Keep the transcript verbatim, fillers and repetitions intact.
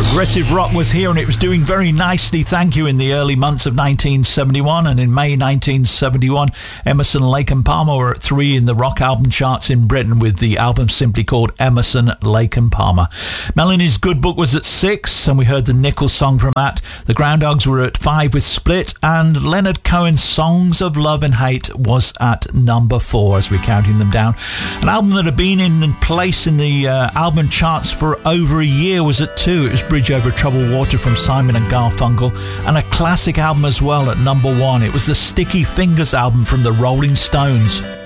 Progressive rock was here and it was doing very nicely, thank you, in the early months of nineteen seventy-one. And in May nineteen seventy-one, Emerson, Lake and Palmer were at three in the rock album charts in Britain with the album simply called Emerson, Lake and Palmer. Melanie's Good Book was at six, and we heard the Nichols song from that. The Groundhogs were at five with Split, and Leonard Cohen's Songs of Love and Hate was at number four as we're counting them down. An album that had been in place in the uh, album charts for over a year was at two. It was Bridge Over Troubled Water from Simon and Garfunkel, and a classic album as well at number one. It was the Sticky Fingers album from the Rolling Stones.